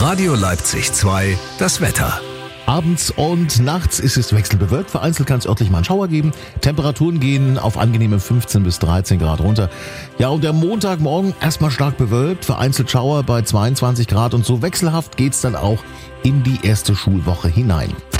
Radio Leipzig 2, das Wetter. Abends und nachts ist es wechselbewölkt. Vereinzelt kann es örtlich mal einen Schauer geben. Temperaturen gehen auf angenehme 15 bis 13 Grad runter. Ja, und der Montagmorgen erstmal stark bewölkt. Vereinzelt Schauer bei 22 Grad. Und so wechselhaft geht's dann auch in die erste Schulwoche hinein.